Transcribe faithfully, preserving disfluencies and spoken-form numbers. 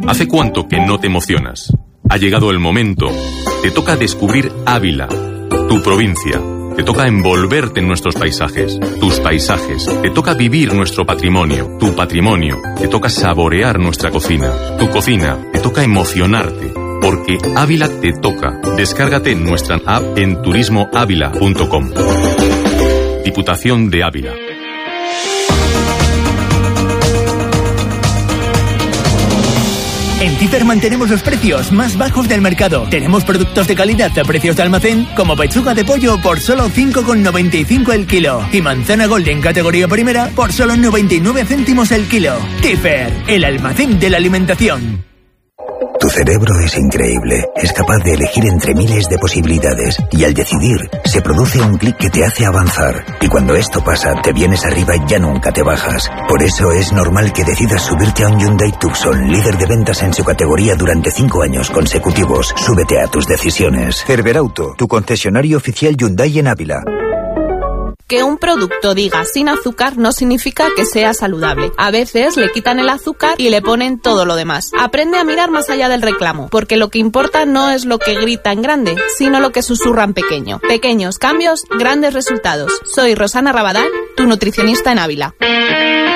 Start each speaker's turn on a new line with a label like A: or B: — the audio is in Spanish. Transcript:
A: ¿Hace cuánto que no te emocionas? Ha llegado el momento. Te toca descubrir Ávila, tu provincia. Te toca envolverte en nuestros paisajes, tus paisajes. Te toca vivir nuestro patrimonio, tu patrimonio. Te toca saborear nuestra cocina, tu cocina. Te toca emocionarte, porque Ávila te toca. Descárgate nuestra app en turismo ávila punto com. Diputación de Ávila.
B: En Cícer mantenemos los precios más bajos del mercado. Tenemos productos de calidad a precios de almacén, como pechuga de pollo por solo cinco con noventa y cinco el kilo y manzana golden categoría primera por solo noventa y nueve céntimos el kilo. Cícer, el almacén de la alimentación.
C: Tu cerebro es increíble, es capaz de elegir entre miles de posibilidades y al decidir se produce un clic que te hace avanzar y cuando esto pasa te vienes arriba y ya nunca te bajas. Por eso es normal que decidas subirte a un Hyundai Tucson, líder de ventas en su categoría durante cinco años consecutivos. Súbete a tus decisiones. Cerberauto, tu concesionario oficial Hyundai en Ávila.
D: Que un producto diga sin azúcar no significa que sea saludable. A veces le quitan el azúcar y le ponen todo lo demás. Aprende a mirar más allá del reclamo, porque lo que importa no es lo que grita en grande, sino lo que susurran pequeño. Pequeños cambios, grandes resultados. Soy Rosana Rabadán, tu nutricionista en Ávila.